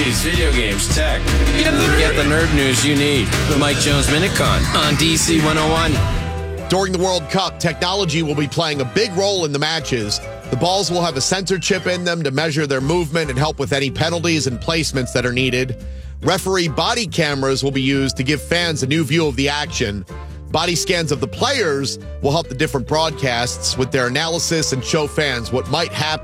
movies, video games, tech. You get the nerd news you need. The Mike Jones Minute Con on DC 101. During the World Cup, technology will be playing a big role in the matches. The balls will have a sensor chip in them to measure their movement and help with any penalties and placements that are needed. Referee body cameras will be used to give fans a new view of the action. Body scans of the players will help the different broadcasts with their analysis and show fans what might happen